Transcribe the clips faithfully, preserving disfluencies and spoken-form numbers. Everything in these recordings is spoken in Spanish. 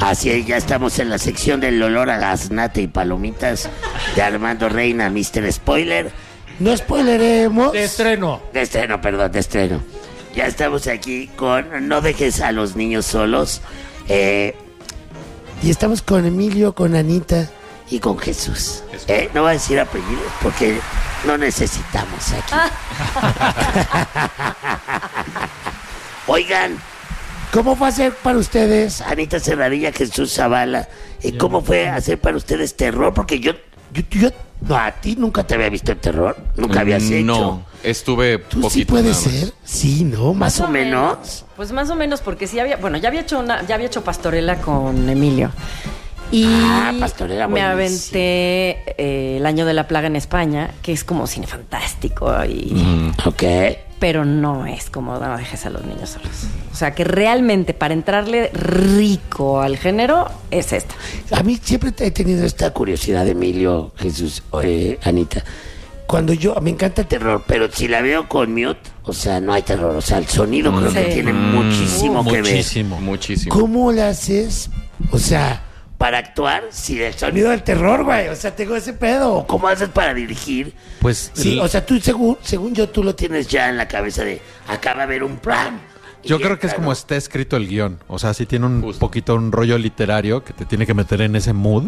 Así es, ya estamos en la sección del olor a gaznate y palomitas de Armando Reina, mister Spoiler. No spoileremos. De estreno. De estreno, perdón, de estreno. Ya estamos aquí con No dejes a los niños solos. Eh, y estamos con Emilio, con Anita y con Jesús. Eh, no voy a decir apellidos porque no necesitamos aquí. Oigan, ¿cómo fue hacer para ustedes, Anita Serradilla, Jesús Zavala? Eh, ¿Cómo fue hacer para ustedes terror? Porque yo, yo, yo, no, a ti nunca te había visto en terror, nunca habías hecho. No, estuve ¿Tú poquito. sí puede nada más. ser? Sí, ¿no? Más, Más o o menos. menos. Pues más o menos, porque sí había, bueno, ya había hecho una, ya había hecho Pastorela con Emilio. Y Ah, Pastorela, me buenísimo. aventé eh, El Año de la Plaga en España, que es como cine fantástico, y, Mm. Ok. pero no es como No dejes a los niños solos. O sea, que realmente para entrarle rico al género es esta. A mí siempre he tenido esta curiosidad, Emilio, Jesús, eh, Anita. Cuando yo, me encanta el terror, pero si la veo con mute, o sea, no hay terror. O sea, el sonido creo Sí. que tiene muchísimo Uh, que ver. muchísimo. Muchísimo. ¿Cómo le haces, o sea, para actuar sin el sonido del terror, güey? O sea, tengo ese pedo. ¿Cómo haces para dirigir? Pues Sí, el- o sea, tú, según, según yo, tú lo tienes ya en la cabeza de, acá va a haber un plan. yo Y creo que es entra, como ¿no? está escrito el guión. O sea, sí tiene un Justo. poquito un rollo literario que te tiene que meter en ese mood. Ujú.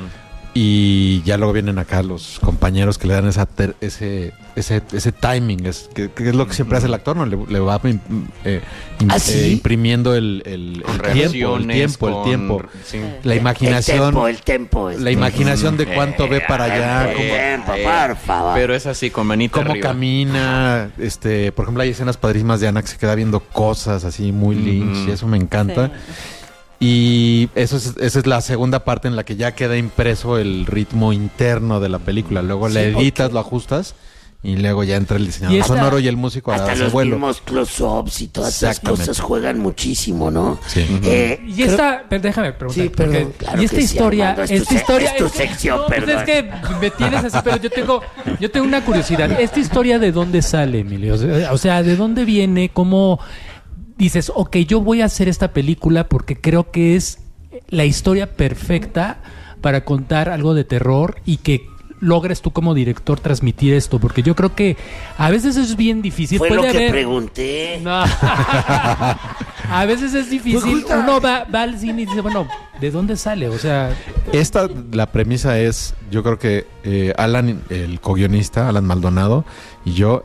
Y ya luego vienen acá los compañeros que le dan esa ter- ese, ese ese timing, es, que, que es lo que siempre hace el actor, ¿no? Le, le va im- eh, im- ¿Ah, sí? eh, imprimiendo el, el- Con el tiempo, el reacciones, tiempo, el con- tiempo. sí. La El imaginación, tempo, el tempo. la este. imaginación de cuánto ve para allá, el cómo, tiempo, Eh, por favor. Pero es así, con manita cómo arriba. camina, este, por ejemplo, hay escenas padrísimas de Ana que se queda viendo cosas así muy Lynch, Ujú. y eso me encanta. Sí. Y eso es, esa es la segunda parte en la que ya queda impreso el ritmo interno de la película. Luego Sí, le editas, porque- lo ajustas y luego ya entra el diseñador Y esta- sonoro y el músico a Hasta darse los vuelo. mismos close-ups y todas esas Exactamente. cosas juegan muchísimo, ¿no? Sí. Eh, Y creo- esta, pero déjame preguntar. Sí, perdón, porque- claro y esta que sí, historia, Armando, es tu esta se- historia es tu sección, no, pues perdón. es que me tienes así, pero yo tengo, yo tengo una curiosidad. ¿Esta historia de dónde sale, Emilio? O sea, o sea, ¿de dónde viene? ¿Cómo dices, ok, yo voy a hacer esta película porque creo que es la historia perfecta para contar algo de terror y que logres tú como director transmitir esto? Porque yo creo que a veces es bien difícil. Fue Puede lo que haber- pregunté. No. A veces es difícil. Pues justo- Uno va, va al cine y dice, bueno, ¿de dónde sale? O sea, Esta, la premisa es, yo creo que eh, Alan, el co-guionista, Alan Maldonado, y yo,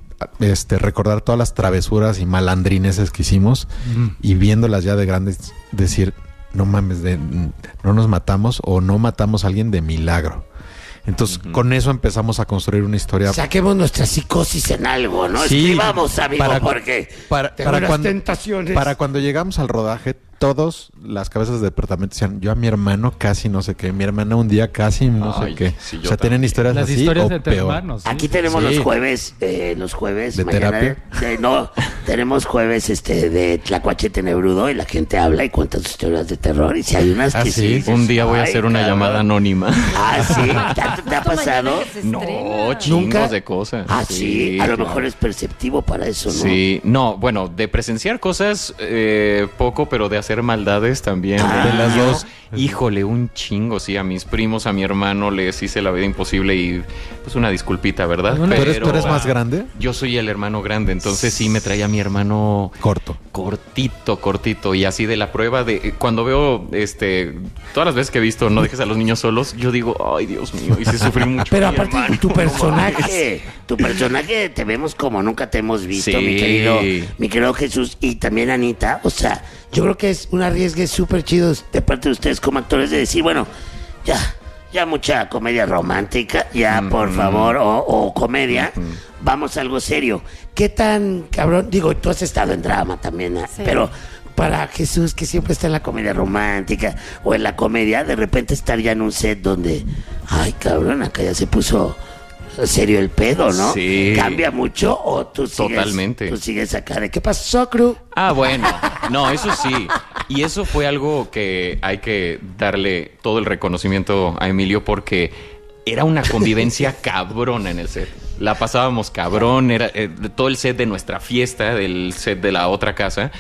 este, recordar todas las travesuras y malandrineses que hicimos y viéndolas ya de grandes, decir, no mames, de, no nos matamos o no matamos a alguien de milagro. Entonces, con eso empezamos a construir una historia. Saquemos nuestra psicosis en algo, ¿no? Sí, Escribamos, amigo, para- porque para, tengo para unas cuando, tentaciones. para cuando llegamos al rodaje, todos las cabezas de departamento decían, yo a mi hermano casi no sé qué, mi hermana un día casi no Ay, sé qué. sí, o yo sea, tienen también. historias las así historias o de peor. hermanos. ¿sí? Aquí tenemos Sí. los jueves, eh, los jueves ¿De mañana terapia? de- no, tenemos jueves este de Tlacuache Tenebrudo y la gente habla y cuenta sus historias de terror y si hay unas Ah, que sí. sí. dices, Un día voy a "Ay, hacer una cabrón". llamada anónima. Ah, sí, ¿te ha, te ha Justo mañana pasado? que se No, estrena. chingos ¿Nunca? de cosas. Ah, sí, a lo claro. mejor es perceptivo para eso, ¿no? Sí, no, bueno, de presenciar cosas eh, poco, pero de hacer maldades también. Ah. De las dos. Híjole, un chingo, sí, a mis primos, a mi hermano les hice la vida imposible y pues una disculpita, ¿verdad? Bueno, ¿Tú eres, tú Pero- eres más grande? Yo soy el hermano grande, entonces sí me traía a mi hermano Corto. cortito, cortito, y así de la prueba de cuando veo, este, todas las veces que he visto No dejes a los niños solos, yo digo, ay, Dios mío, y sí sufrí mucho. Pero mi aparte, hermano, tu no personaje, tu personaje te vemos como nunca te hemos visto, Sí. mi querido, mi querido Jesús, y también Anita. O sea, yo creo que es un arriesgue súper chido de parte de ustedes como actores de decir, bueno, ya, ya mucha comedia romántica, ya por favor, o, o comedia, vamos a algo serio. ¿Qué tan cabrón? Digo, tú has estado en drama también, ¿eh? Sí. Pero para Jesús, que siempre está en la comedia romántica o en la comedia, de repente estar ya en un set donde, ay, cabrón, acá ya se puso serio el pedo, ¿no? Sí. ¿Cambia mucho o tú sigues, Totalmente. tú sigues acá de qué pasó, Cru? Ah, bueno, no, eso sí. Y eso fue algo que hay que darle todo el reconocimiento a Emilio porque era una convivencia cabrona en el set. La pasábamos cabrón, era eh, todo el set de nuestra fiesta, del set de la otra casa. Pues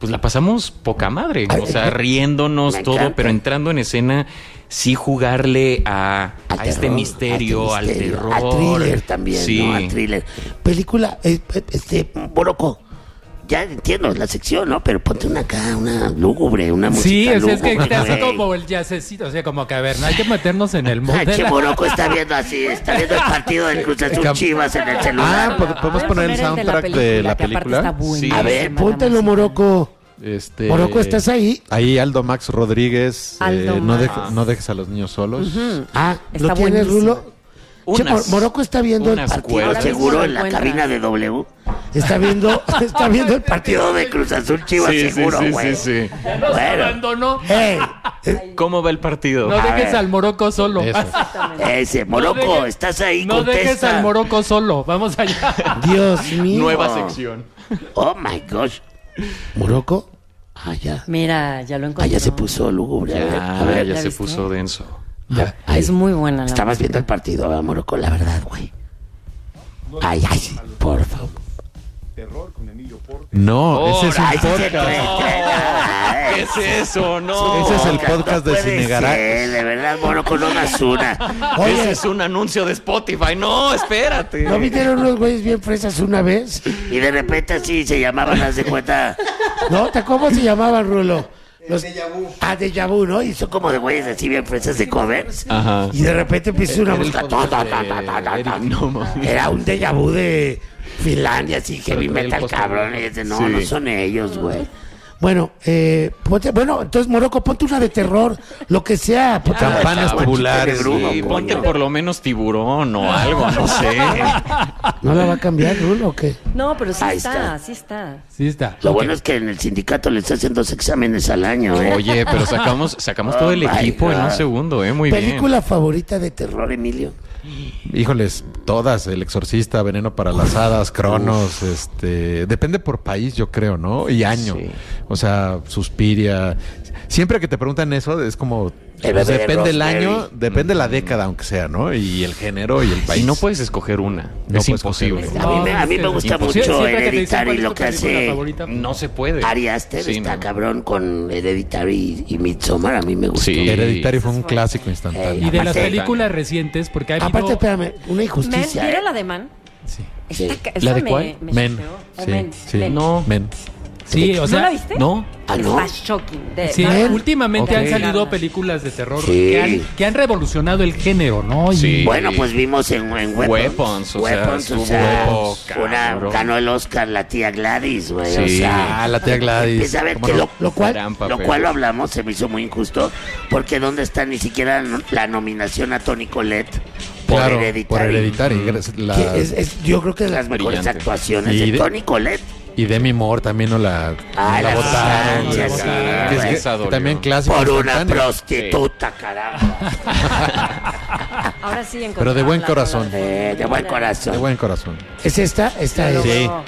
pues la pasamos poca madre. Ay, O sea, me- riéndonos me todo, encanta. pero entrando en escena, sí jugarle a, Al a este terror, misterio, a al este misterio, terror. Al thriller también, Sí. ¿no? Al thriller. Película, eh, eh, este, Morocco. Ya entiendo la sección, ¿no? Pero ponte una acá, una lúgubre, una música Sí, o sea, es que lúgubre, te hace güey. como el jazzecito, o sea, como que a ver, no hay que meternos en el mood Ay, de che, la- Morocco está viendo así, está viendo el partido del Cruz Azul Cam- Chivas en el Ah, celular. pod- podemos Voy a poner el de soundtrack de la que aparte película. está buenísima A ver, la póntelo, música. Morocco. Este, Morocco, ¿estás ahí? Ahí Aldo Max Rodríguez. Aldo eh, no, Max. deje- no dejes a los niños solos. Ah, ¿lo Está tienes, buenísimo. Rulo? Che, Unas- Mor- Morocco está viendo el unas partido cuerdas. seguro Ahora en la mismo lo cabina de encuentra. W. Está viendo, está viendo el partido de Cruz Azul Chivas Sí, sí, seguro, sí, güey. sí, sí. Nos Bueno. abandonó. Ey, eh, ¿Cómo va el partido? No A dejes ver. al Morocco solo. Eso. ese, Morocco, No dejes- estás ahí, No dejes contesta. al Morocco solo. Vamos allá. Dios mío. Nueva sección. Oh my gosh. ¿Morocco? Ah, ya. Mira, ya lo Ah, encontré. ya se puso lúgubre. A ver, Ya, a ver. ya ¿ya se viste? puso denso. Ya, ahí. Es muy buena la Estabas música. viendo el partido, ¿verdad, Morocco? La verdad, güey. Ay, ay, por favor. No, ese es un Ay, ese es el podcast. tren, tren, ay. ¿Qué es eso? No. Ese es el Podcast, podcast no de puede Cinegaracos. ser, de verdad, Morocco, no das una. Ese Oye, es un anuncio de Spotify. No, espérate. ¿no vinieron unos güeyes bien fresas una vez? Y de repente así se llamaban, haz de cuenta. ¿No? ¿Te- ¿Cómo se llamaban, Rulo? Los... Ah, Deja Vu, ¿no? Y son como de güeyes así bien fresas de covers. Ajá. Y de repente empieza una Era el música. podcast ta, ta, de ta, ta, ta, ta. Eric, no mames. Era un Deja Vu de Finlandia, así heavy Pero trae el metal, póster. cabrón. Y dice, no, Sí. no son ellos, güey. Bueno, eh, ponte- bueno, entonces Morocco, ponte una de terror, lo que sea. Ponte una de Campanas terror, tubulares, chico de brujo, Sí, coño. ponte por lo menos tiburón o algo, no sé. ¿No la va a cambiar, Rulo, o qué? No, pero sí Ahí está, está. sí está. Sí está. Lo Ok. bueno es que en el sindicato les hacen dos exámenes al año, ¿eh? Oye, pero sacamos, sacamos Oh todo el my equipo en un God. segundo, ¿eh? Muy ¿Película favorita de terror, Emilio? Híjoles, todas, El Exorcista, Veneno para las Hadas, Cronos, este, depende por país, yo creo, ¿no? Y año. Sí. O sea, Suspiria. Siempre que te preguntan eso, es como El pues, bebé de depende el Rosemary. año, depende la década, aunque sea, ¿no? Y el género y el bien. país. Y no puedes escoger una. No es puedes imposible. escoger A mí me, a mí me No, gusta es mucho imposible. Siempre que te dicen Hereditary, cuál es lo tu que película hace favorita. No se puede. Ari Aster, Sí, está no. cabrón con Hereditary y, y Midsommar, a mí me gustó. Sí. Hereditary fue un clásico instantáneo. Ey, Y de las Aparte- películas recientes, porque ha habido... Aparte, espérame, una Men, injusticia. ¿vieron ¿eh? la de Man? Sí. Sí. Esta ca- ¿La esa de me- cuál? me Men. choqueó. O Sí, Men. sí. Men. No. Men. Sí, o sea... ¿No la viste? No. Ah, ¿no? Está shocking. De, Sí, de- últimamente Ok. han salido películas de terror Sí. que, han, que han revolucionado el género, ¿no? Y Sí. Bueno, pues vimos en, en Weapons. Weapons, o sea, Weapons, o estuvo sea, una, cabrón. ganó el Oscar la tía Gladys, güey. O Sí. sea, Ah, la tía Gladys. empieza a ver ¿Cómo que no? lo, lo cual, Gran lo papel. cual lo hablamos, se me hizo muy injusto, porque ¿dónde está ni siquiera la nominación a Toni Collette por Claro, Hereditary? por Hereditary. La- Que es, es- yo creo que es de las mejores Brillante. actuaciones Y de, de- Toni Collette. Y Demi Moore también no la, Ah, no la la votaron. Francia, la sí, votaron. Que es güey. que- Esa dolió. también clásico. Por una instantáneo. prostituta, caramba. Ahora sí encontré Pero de buen la- corazón. la- Eh, de buen De corazón. buen corazón. ¿Es esta? Esta Lo es. Sí. logró.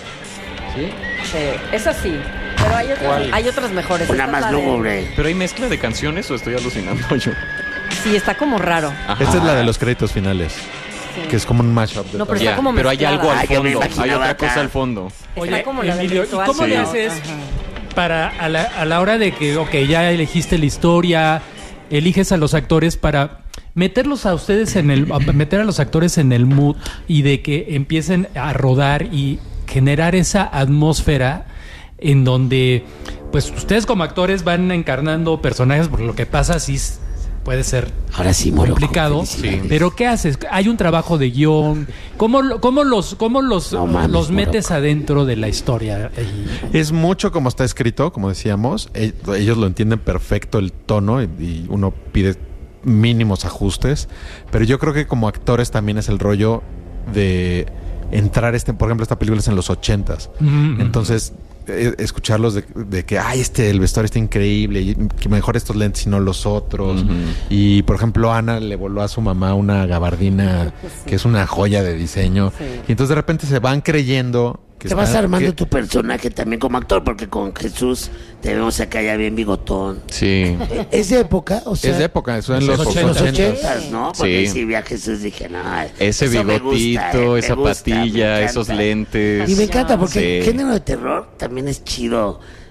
Sí, esa sí. Pero hay otras, hay otras mejores. Una Esta más es la de- lúgubre. ¿Pero hay mezcla de canciones o estoy alucinando yo? Sí, está como raro. Ajá. Esta es la de los créditos finales. Sí. Que es como un mashup de No, pero todo. está Ya, como pero hay mezclada. algo al Ah, yo me fondo. Hay imaginaba otra acá. cosa al fondo. Está como la del Emilio, ¿y ritual, cómo sí. le ¿no? haces Ajá. para a la, a la hora de que, ok, ya elegiste la historia, eliges a los actores para meterlos a ustedes en el, a meter a los actores en el mood y de que empiecen a rodar y generar esa atmósfera en donde, pues ustedes como actores van encarnando personajes, porque lo que pasa sí s- puede ser Ahora sí, Morocco, complicado, felicidades. pero ¿qué haces? Hay un trabajo de guión. ¿Cómo, lo- cómo los, cómo los, No mames, los metes Morocco. adentro de la historia? Y- Es mucho como está escrito, como decíamos. E- Ellos lo entienden perfecto el tono y, y uno pide mínimos ajustes. Pero yo creo que como actores también es el rollo de entrar este, por ejemplo, esta película es en los ochentas. Ujú. Entonces, eh, escucharlos de, de que, ay, este, el vestuario está increíble, y que mejor estos lentes y no los otros. Ujú. Y, por ejemplo, Ana le voló a su mamá una gabardina que es una joya de diseño. Sí. Y entonces de repente se van creyendo que Te vas está- armando que- tu personaje también como actor, porque con Jesús te vemos acá ya bien bigotón. Sí. ¿Es de época? O sea, es de época, eso en los los ochentas. los ochentas. ochentas, ¿no? Porque Sí. si vi a Jesús dije, no, Ese eso me bigotito, gusta, eh, me esa gusta, me patilla, encanta. esos lentes. Y me encanta porque Sí. el género de terror también es chido.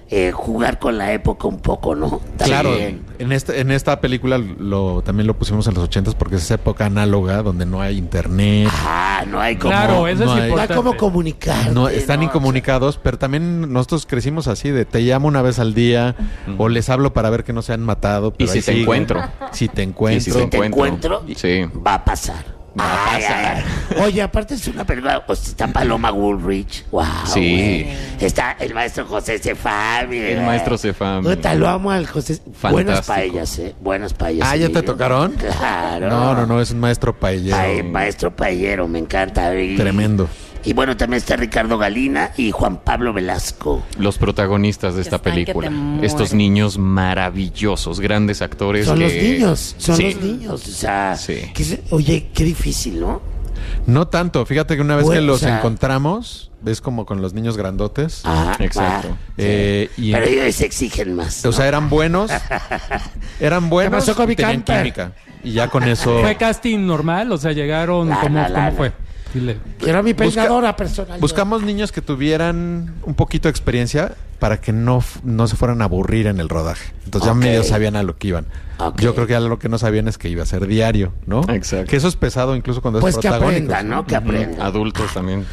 eh, jugar con la época un poco, ¿no? Claro, También. en esta, en esta película lo, también lo pusimos en los ochentas porque es esa época análoga donde no hay internet, Ah, no hay como... Claro, eso no es hay- no hay importante. como comunicar. no están incomunicados, pero también nosotros crecimos así de te llamo una vez al día o les hablo para ver que no se han matado. Pero Y si ahí te siguen. encuentro. Si te Y encuentro. si Si te encuentro, Sí. va a pasar. Va a Ay, pasar. ay, ay. Oye, aparte es una película, o sea, está Paloma Woolrich, wow. Sí. güey. Está el maestro José Cefami. El güey. maestro Cefami. Puta, lo amo al José. Buenas Fantástico. paellas, eh. Buenas paellas. Ah, ¿ya te Emilio. tocaron? Claro. No, no, no, es un maestro paellero. Ay, maestro paellero, me encanta. Y- Tremendo. Y bueno, también está Ricardo Galina y Juan Pablo Velasco. Los protagonistas de esta están que te película. mueres. Estos niños maravillosos, grandes actores. Son que- los niños, son Sí. los niños. O sea, Sí. que se- oye, qué difícil, ¿no? No tanto, fíjate que una vez Bueno, que los o sea- encontramos, ves como con los niños grandotes. Ah, Exacto. va. eh, y Pero ellos se exigen más. O ¿no? sea, eran buenos. Eran buenos. pasó con y mi tenían camper? química. Y ya con eso. ¿Fue casting normal? O sea, llegaron... La, ¿Cómo, la, la, cómo la. fue? Dile. Quiero a mi Busca- peinadora personal. Buscamos niños que tuvieran un poquito de experiencia para que no, f- no se fueran a aburrir en el rodaje. Entonces Ok. ya medio sabían a lo que iban. Ok. Yo creo que ya lo que no sabían es que iba a ser diario, ¿no? Exacto. Que eso es pesado incluso cuando Pues es que protagónico. aprendan, ¿no? Que aprendan. Adultos también.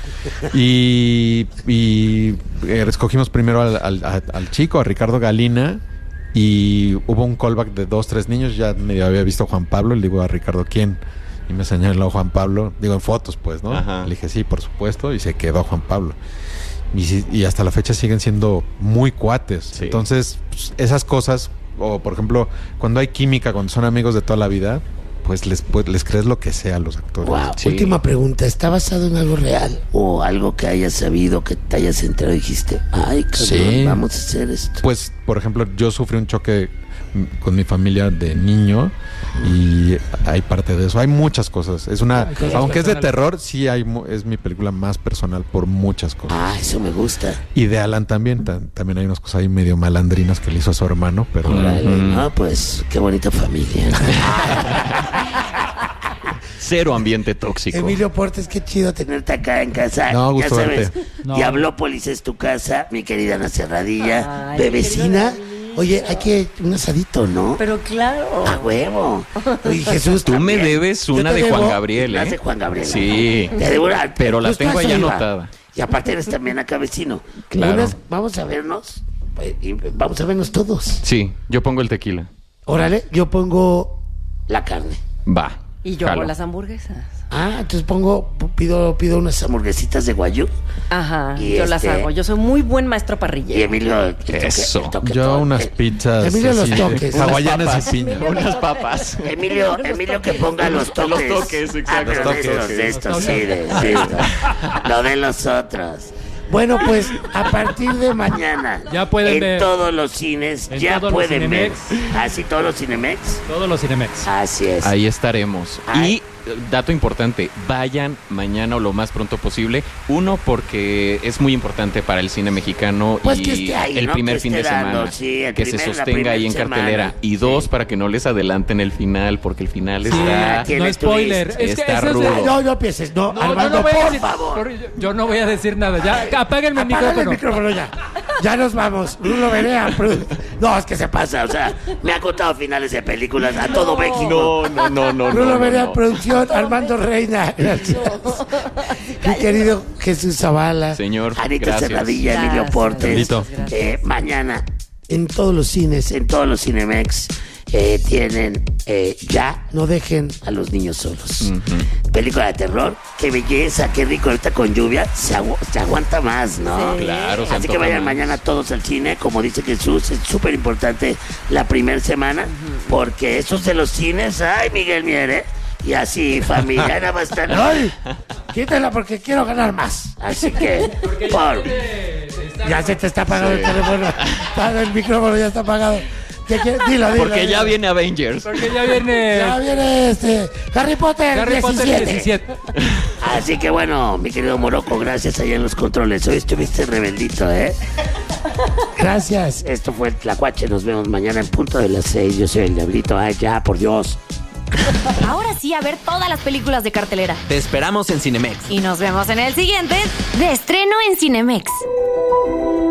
Y, y eh, escogimos primero al, al- a- al chico, a Ricardo Galina, y hubo un callback de dos, tres niños. Ya medio había visto a Juan Pablo, le digo a Ricardo, ¿quién? Y me señaló Juan Pablo, digo en fotos pues, ¿no? Ajá. Le dije, sí, por supuesto, y se quedó Juan Pablo. Y, si- y hasta la fecha siguen siendo muy cuates. Sí. Entonces, pues, esas cosas, o por ejemplo, cuando hay química, cuando son amigos de toda la vida, pues les, pues, les crees lo que sea a los actores. Wow. Sí. Última pregunta. ¿Está basado en algo real? ¿O algo que hayas sabido, que te hayas enterado y dijiste, ay, cabrón, Sí. vamos a hacer esto? Pues, por ejemplo, yo sufrí un choque mm, con mi familia de niño y hay parte de eso. Hay muchas cosas. Es una, Hay cosas aunque es de personales. terror, sí hay, mu- es mi película más personal por muchas cosas. Ah, eso me gusta. Y de Alan también, ta- también hay unas cosas ahí medio malandrinas que le hizo a su hermano, pero Órale. Ujú. No, pues, qué bonita familia. Cero ambiente tóxico. Emilio Portes, qué chido tenerte acá en casa. No, ya gusto sabes, verte. No. Diablópolis es tu casa, mi querida Ana Cerradilla, Ay, bebecina. mi querido David. Oye, hay que un asadito, ¿no? Pero claro. A huevo. Oye, Jesús, Tú me también. debes Yo una te de Juan debo Gabriel, las ¿eh? de Juan Gabriel. Sí. Te debo una- Pero la tú tengo estás ahí arriba. anotada. Y aparte eres también acá vecino. Claro. Unas- vamos a vernos. eh, y vamos a vernos todos. Sí, yo pongo el tequila. Órale, yo pongo la carne. Va. Y yo hago jalo. las hamburguesas. Ah, entonces pongo, pido, pido unas hamburguesitas de guayú. Ajá, Y yo las este- hago. Yo soy muy buen maestro Y parrillero. Emilio, el toque- Eso. el toque yo todo. unas Eh, pizzas Emilio, los así, toques. hawaianas y piña. Unas papas. Emilio, Emilio que ponga los toques. Los toques, exacto. Ah, pero Los de estos, toques. de estos, sí, de, sí, no. Lo de los otros. Bueno, pues a partir de mañana Ya pueden en ver. todos los cines, En ya todos los pueden ver. Cinemex. Así todos los Cinemex. Todos los Cinemex. Así es. Ahí estaremos. Ay. Y eh, dato importante, vayan mañana o lo más pronto posible. Uno, porque es muy importante para el cine mexicano Pues y que esté ahí, el ¿no? primer Que fin de esté dando, semana. sí, el que primer- se la sostenga primer ahí en semana. cartelera. Y dos, Sí. para que no les adelanten el final, porque el final Sí, está... tiene no spoiler. twist. Es que Está eso es de- rudo. Ay, no, no empieces, no, No, Armando, yo no voy a por decir, favor. por- yo no voy a decir nada. Ya, apáguenme el Apaga micrófono. el micrófono ya. Ya nos vamos. Bruno Berea. produ- No, es que se pasa. O sea, me ha contado finales de películas a todo México. No, no, no, no. Bruno no, Berea, no. producción. Armando Reina. Gracias. Mi querido Jesús Zavala. Señor, Anita gracias. Cerradilla, Emilio Gracias, Portes. Listo. gracias. Eh, mañana, en todos los cines, en todos los Cinemex, eh, tienen eh, ya No dejen a los niños solos. Película de terror, qué belleza, qué rico ahorita con lluvia, se, agu- se aguanta más, ¿no? Sí. Claro, se Así que antoja vayan más. mañana todos al cine, como dice Jesús, es súper importante la primera semana, porque esos de los cines, ay, Miguel Miere, y así familia, nada más están, ¡ay! Quítala porque quiero ganar más. Así que, por... Ya se te está apagando el teléfono, Está- el micrófono ya está apagado. ¿Qué quieres? Dilo, dilo. Porque ya dilo. viene Avengers. Porque ya viene Ya viene este Harry Potter Harry Potter diecisiete. diecisiete. Así que bueno, mi querido Morocco, gracias allá en los controles. Hoy estuviste rebeldito, ¿eh? Gracias. Esto fue el Tlacuache. Nos vemos mañana en punto de las seis. Yo soy el Diablito. Ay, ya, por Dios. Ahora sí, a ver todas las películas de cartelera. Te esperamos en Cinemex. Y nos vemos en el siguiente de estreno en Cinemex.